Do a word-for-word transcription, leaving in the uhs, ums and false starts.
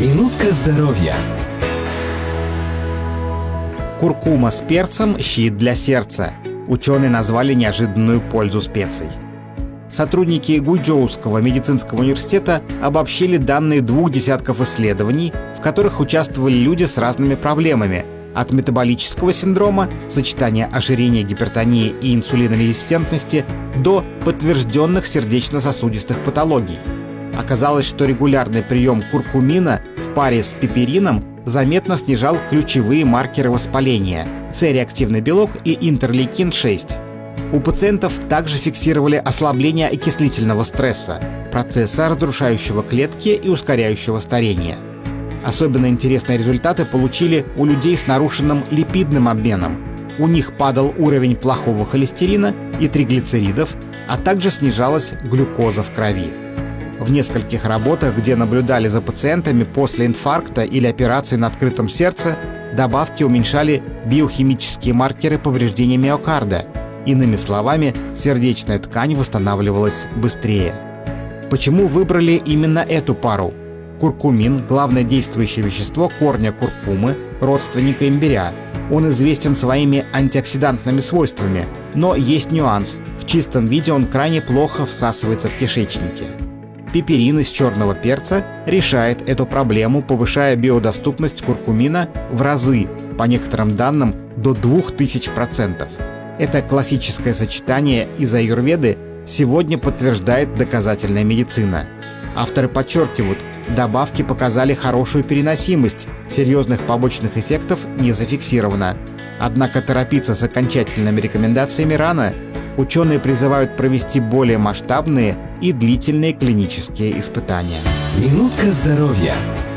Минутка здоровья. Куркума с перцем – щит для сердца. Ученые назвали неожиданную пользу специй. Сотрудники Гуйчжоуского медицинского университета обобщили данные двух десятков исследований, в которых участвовали люди с разными проблемами – от метаболического синдрома, сочетания ожирения, гипертонии и инсулинорезистентности до подтвержденных сердечно-сосудистых патологий. Оказалось, что регулярный прием куркумина в паре с пиперином заметно снижал ключевые маркеры воспаления – С-реактивный белок и интерлейкин шесть. У пациентов также фиксировали ослабление окислительного стресса, процесса, разрушающего клетки и ускоряющего старение. Особенно интересные результаты получили у людей с нарушенным липидным обменом. У них падал уровень плохого холестерина и триглицеридов, а также снижалась глюкоза в крови. В нескольких работах, где наблюдали за пациентами после инфаркта или операции на открытом сердце, добавки уменьшали биохимические маркеры повреждения миокарда. Иными словами, сердечная ткань восстанавливалась быстрее. Почему выбрали именно эту пару? Куркумин – главное действующее вещество корня куркумы, родственника имбиря. Он известен своими антиоксидантными свойствами, но есть нюанс – в чистом виде он крайне плохо всасывается в кишечнике. Пиперин из черного перца решает эту проблему, повышая биодоступность куркумина в разы, по некоторым данным, до двух тысяч процентов. Это классическое сочетание из аюрведы сегодня подтверждает доказательная медицина. Авторы подчеркивают, добавки показали хорошую переносимость, серьезных побочных эффектов не зафиксировано. Однако торопиться с окончательными рекомендациями рано. Ученые призывают провести более масштабные и длительные клинические испытания. Минутка здоровья.